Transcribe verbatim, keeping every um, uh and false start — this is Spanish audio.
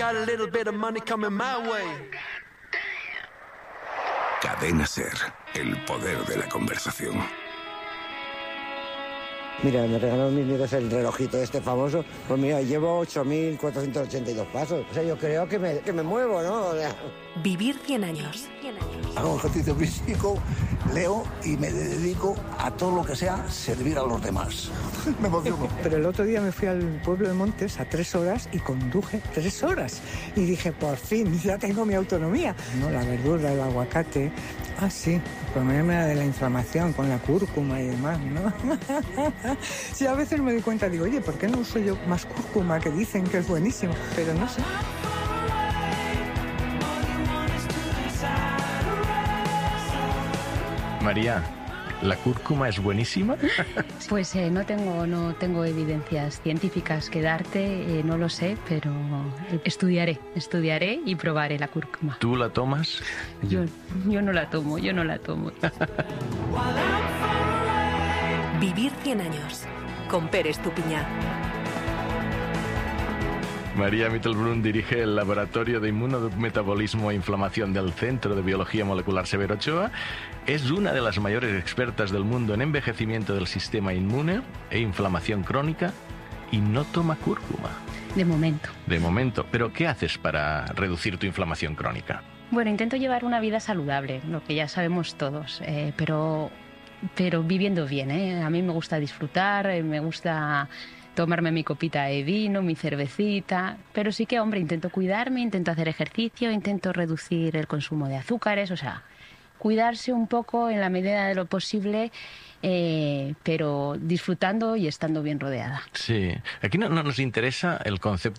got a little bit of money coming my way. Cadena Ser, el poder de la conversación. Mira, me regalaron mis nietos el relojito este famoso. Pues mira, llevo ocho mil cuatrocientos ochenta y dos pasos. O sea, yo creo que me, que me muevo, ¿no? O sea... Vivir cien años. Hago ejercicio físico, leo y me dedico a todo lo que sea servir a los demás. Me emociono. Pero el otro día me fui al pueblo de Montes a tres horas y conduje tres horas. Y dije, por fin, ya tengo mi autonomía. No, la verdura, el aguacate. Ah, sí, el problema de la inflamación con la cúrcuma y demás, ¿no? Sí, a veces me doy cuenta, digo, oye, ¿por qué no uso yo más cúrcuma que dicen que es buenísimo? Pero no sé. María, ¿la cúrcuma es buenísima? Pues eh, no tengo no tengo evidencias científicas que darte, eh, no lo sé, pero estudiaré, estudiaré y probaré la cúrcuma. ¿Tú la tomas? Yo, yo no la tomo, yo no la tomo. Vivir cien años, con Pérez Tupiñá. María Mittelbrunn dirige el Laboratorio de Inmunometabolismo e Inflamación del Centro de Biología Molecular Severo Ochoa. Es una de las mayores expertas del mundo en envejecimiento del sistema inmune e inflamación crónica y no toma cúrcuma. De momento. De momento. ¿Pero qué haces para reducir tu inflamación crónica? Bueno, intento llevar una vida saludable, lo que ya sabemos todos, eh, pero, pero viviendo bien, ¿eh? A mí me gusta disfrutar, eh, me gusta... tomarme mi copita de vino, mi cervecita, pero sí que, hombre, intento cuidarme, intento hacer ejercicio, intento reducir el consumo de azúcares, o sea, cuidarse un poco en la medida de lo posible, eh, pero disfrutando y estando bien rodeada. Sí, aquí no, no nos interesa el concepto